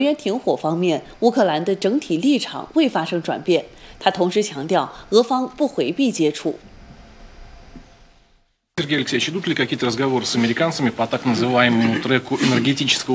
约停火方面，乌克兰的整体立场未发生转变。他同时强调，俄方不回避接触。 Сергей Алексеевич, идут ли какие-то разговоры с американцами по так называемому треку энергетического